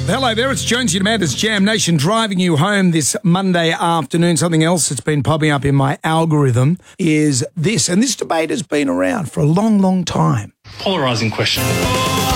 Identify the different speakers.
Speaker 1: Hello there, it's Jonesy Amanda's Jam Nation driving you home this Monday afternoon. Something else that's been popping up in my algorithm is this, and this debate has been around for a long, long time.
Speaker 2: Polarising question.